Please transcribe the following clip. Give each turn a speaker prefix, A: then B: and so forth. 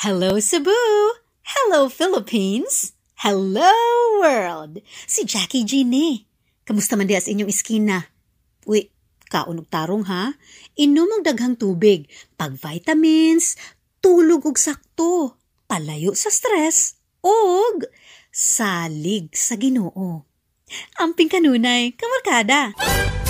A: Hello Cebu! Hello Philippines! Hello world! Si Jackie G ni. Kamusta man di as inyong iskina? Uy, kaunog tarong ha? Inom og daghang tubig, pag-vitamins, tulog og sakto, palayo sa stress, og salig sa Ginoo. Amping kanunay, kamarkada!